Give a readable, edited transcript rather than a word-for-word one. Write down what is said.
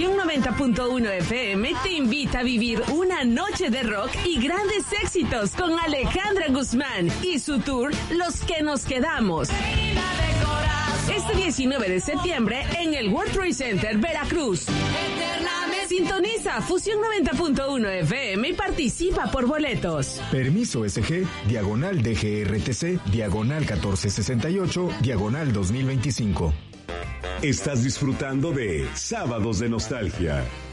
Fusión 90.1 FM te invita a vivir una noche de rock y grandes éxitos con Alejandra Guzmán y su tour Los que nos quedamos. Este 19 de septiembre en el World Trade Center, Veracruz. Sintoniza Fusión 90.1 FM y participa por boletos. Permiso SG, diagonal DGRTC, diagonal 1468, diagonal 2025. Estás disfrutando de Sábados de Nostalgia.